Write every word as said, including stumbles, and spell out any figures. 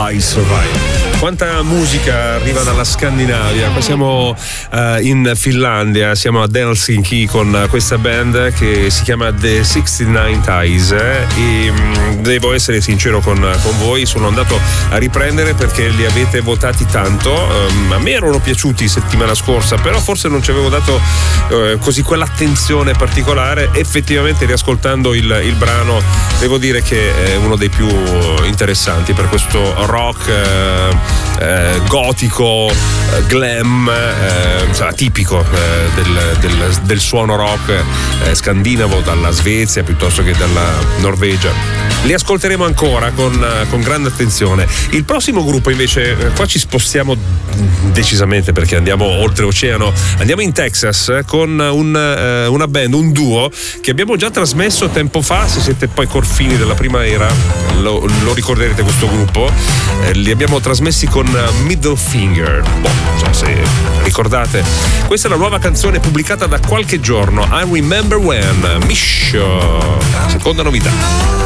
I Survive. Quanta musica arriva dalla Scandinavia. Qua siamo uh, in Finlandia, siamo ad Helsinki con questa band che si chiama The sessantanove Ties eh? e mh, devo essere sincero con, con voi, sono andato a riprendere perché li avete votati tanto. Um, a me erano piaciuti settimana scorsa, però forse non ci avevo dato uh, così quell'attenzione particolare. Effettivamente riascoltando il, il brano devo dire che è uno dei più interessanti per questo rock uh, Eh, gotico, eh, glam, eh, insomma, tipico eh, del, del, del suono rock eh, scandinavo, dalla Svezia piuttosto che dalla Norvegia. Li ascolteremo ancora con, con grande attenzione. Il prossimo gruppo invece, eh, qua ci spostiamo decisamente perché andiamo oltreoceano, andiamo in Texas eh, con un, eh, una band, un duo che abbiamo già trasmesso tempo fa. Se siete poi corfini della prima era lo, lo ricorderete questo gruppo, eh, li abbiamo trasmessi con Middle Finger. Boh, non so se ricordate. Questa è la nuova canzone pubblicata da qualche giorno, I Remember When, Mish, seconda novità.